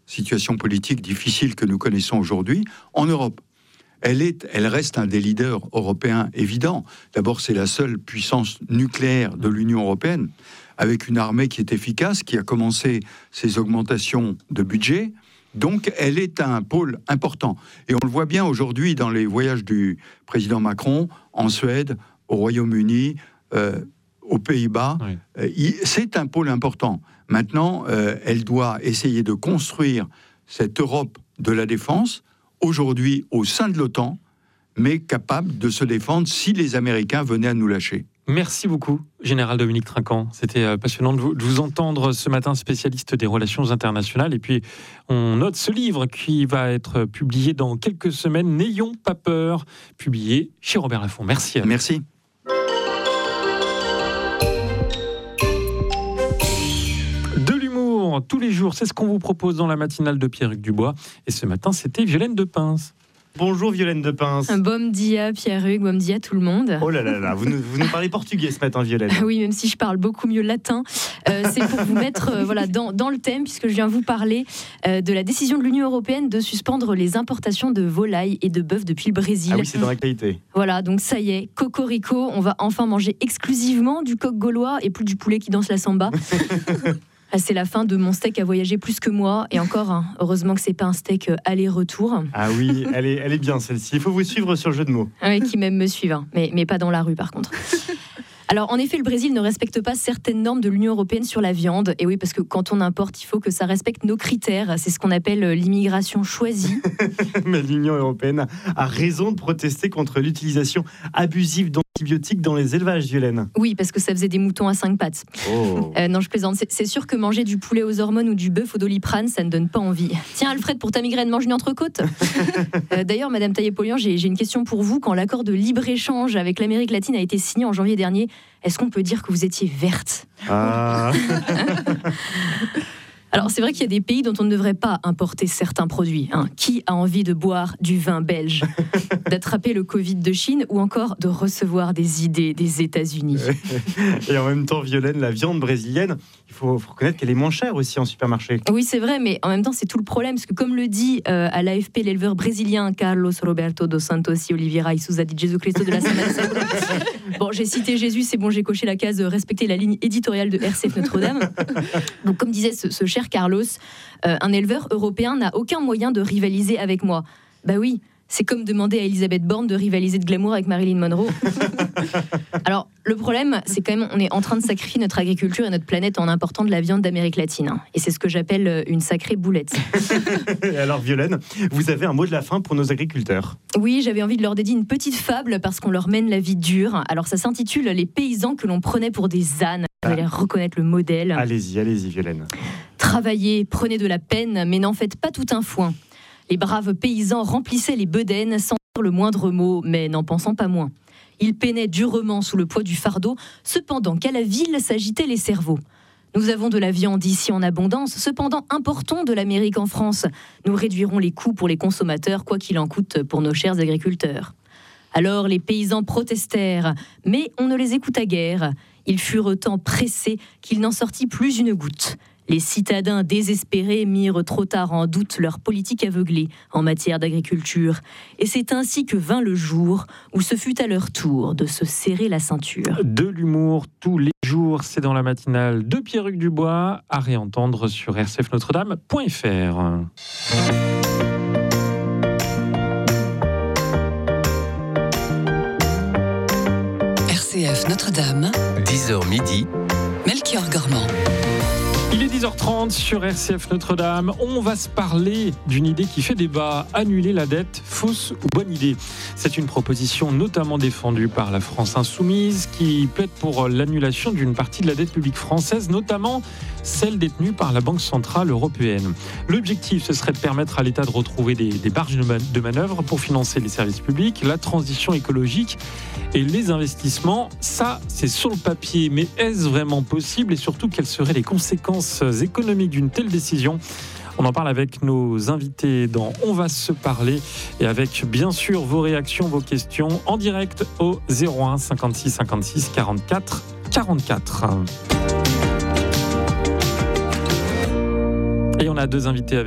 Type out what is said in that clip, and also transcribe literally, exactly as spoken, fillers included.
situation politique difficile que nous connaissons aujourd'hui en Europe. Elle, est, elle reste un des leaders européens évidents. D'abord, c'est la seule puissance nucléaire de l'Union européenne, avec une armée qui est efficace, qui a commencé ses augmentations de budget. Donc, elle est un pôle important. Et on le voit bien aujourd'hui dans les voyages du président Macron en Suède, au Royaume-Uni, euh, aux Pays-Bas. Oui. Euh, c'est un pôle important. Maintenant, euh, elle doit essayer de construire cette Europe de la défense, aujourd'hui au sein de l'OTAN, mais capable de se défendre si les Américains venaient à nous lâcher. Merci beaucoup, Général Dominique Trinquant. C'était passionnant de vous, de vous entendre ce matin, spécialiste des relations internationales. Et puis, on note ce livre qui va être publié dans quelques semaines, N'ayons pas peur, publié chez Robert Laffont. Merci. Merci. De l'humour, tous les jours, c'est ce qu'on vous propose dans la matinale de Pierre-Hugues Dubois. Et ce matin, c'était Violaine Depince. Bonjour Violaine Depince. Bom dia Pierre-Hugues, bom dia tout le monde. Oh là là là, vous nous, vous nous parlez portugais ce matin Violaine. Oui, même si je parle beaucoup mieux latin. Euh, c'est pour vous mettre euh, voilà, dans, dans le thème, puisque je viens vous parler euh, de la décision de l'Union européenne de suspendre les importations de volailles et de bœufs depuis le Brésil. Ah oui, c'est dans l'actualité. Voilà, donc ça y est, cocorico, on va enfin manger exclusivement du coq gaulois et plus du poulet qui danse la samba. Ah, c'est la fin de mon steak à voyager plus que moi. Et encore, hein, heureusement que c'est pas un steak aller-retour. Ah oui, elle est, elle est bien celle-ci. Il faut vous suivre sur le jeu de mots. Oui, qui même me suivent, hein, mais, mais pas dans la rue par contre. Alors, en effet, le Brésil ne respecte pas certaines normes de l'Union européenne sur la viande. Et oui, parce que quand on importe, il faut que ça respecte nos critères. C'est ce qu'on appelle l'immigration choisie. Mais l'Union européenne a raison de protester contre l'utilisation abusive d'antibiotiques dans les élevages, Violaine. Oui, parce que ça faisait des moutons à cinq pattes. Oh. Euh, non, je plaisante. C'est, c'est sûr que manger du poulet aux hormones ou du bœuf au doliprane, ça ne donne pas envie. Tiens, Alfred, pour ta migraine, mange une entrecôte. euh, D'ailleurs, Madame Taillé-Polian, j'ai, j'ai une question pour vous. Quand l'accord de libre-échange avec l'Amérique latine a été signé en janvier dernier, est-ce qu'on peut dire que vous étiez verte ? Ah. Alors, c'est vrai qu'il y a des pays dont on ne devrait pas importer certains produits. Hein. Qui a envie de boire du vin belge, d'attraper le Covid de Chine ou encore de recevoir des idées des États-Unis ? Et en même temps, Violaine, la viande brésilienne, il faut, faut reconnaître qu'elle est moins chère aussi en supermarché. Oui, c'est vrai, mais en même temps, c'est tout le problème. Parce que comme le dit euh, à l'A F P l'éleveur brésilien Carlos Roberto dos Santos y Oliveira y Souza di Jesus Cristo de la Semana Santa. Bon, j'ai cité Jésus, c'est bon, j'ai coché la case euh, respecter la ligne éditoriale de R C F Notre-Dame. Donc, comme disait ce, ce cher Carlos, euh, un éleveur européen n'a aucun moyen de rivaliser avec moi. Bah oui, c'est comme demander à Elisabeth Borne de rivaliser de glamour avec Marilyn Monroe. Alors, le problème, c'est quand même on est en train de sacrifier notre agriculture et notre planète en important de la viande d'Amérique latine. Et c'est ce que j'appelle une sacrée boulette. Et alors, Violaine, vous avez un mot de la fin pour nos agriculteurs ? Oui, j'avais envie de leur dédier une petite fable parce qu'on leur mène la vie dure. Alors, ça s'intitule « Les paysans que l'on prenait pour des ânes ». Vous allez reconnaître le modèle. Allez-y, allez-y, Violaine. Travaillez, prenez de la peine, mais n'en faites pas tout un foin. Les braves paysans remplissaient les bedaines sans dire le moindre mot, mais n'en pensant pas moins. Ils peinaient durement sous le poids du fardeau, cependant qu'à la ville s'agitaient les cerveaux. Nous avons de la viande ici en abondance, cependant importons de l'Amérique en France. Nous réduirons les coûts pour les consommateurs, quoi qu'il en coûte pour nos chers agriculteurs. Alors les paysans protestèrent, mais on ne les écouta guère. Ils furent tant pressés qu'il n'en sortit plus une goutte. Les citadins désespérés mirent trop tard en doute leur politique aveuglée en matière d'agriculture. Et c'est ainsi que vint le jour où ce fut à leur tour de se serrer la ceinture. De l'humour tous les jours, c'est dans la matinale de Pierre-Hugues Dubois, à réentendre sur r c f notre dame point f r. R C F Notre-Dame, dix heures midi, Melchior Gormand. Il est dix heures trente sur R C F Notre-Dame. On va se parler d'une idée qui fait débat. Annuler la dette, fausse ou bonne idée ? C'est une proposition notamment défendue par la France Insoumise qui plaide pour l'annulation d'une partie de la dette publique française, notamment celle détenue par la Banque Centrale Européenne. L'objectif, ce serait de permettre à l'État de retrouver des, des marges de manœuvre pour financer les services publics, la transition écologique et les investissements. Ça, c'est sur le papier, mais est-ce vraiment possible ? Et surtout, quelles seraient les conséquences économiques d'une telle décision ? On en parle avec nos invités dans On va se parler et avec bien sûr vos réactions, vos questions en direct au zéro un cinquante-six cinquante-six quarante-quatre quarante-quatre. Et on a deux invités avec